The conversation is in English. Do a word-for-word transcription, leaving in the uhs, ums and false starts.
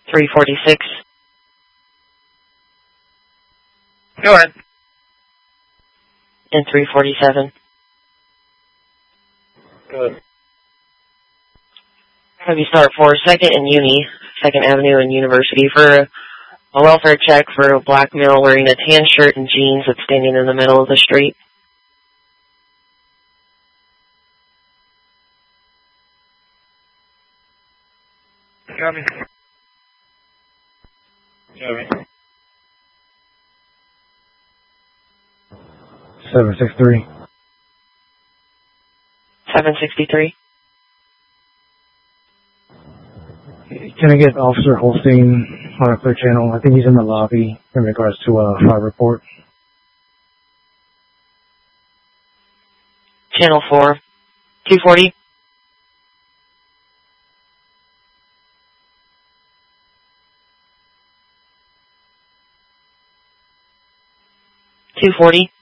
three forty-six. Go ahead. And three forty-seven. Go ahead. Have you start for second and Uni, second Avenue and University for a, a welfare check for a black male wearing a tan shirt and jeans that's standing in the middle of the street. Got me. Got me. seven six three. seven sixty-three. Can I get Officer Holstein on a clear channel? I think he's in the lobby in regards to a fire report. Channel four. two forty. two forty.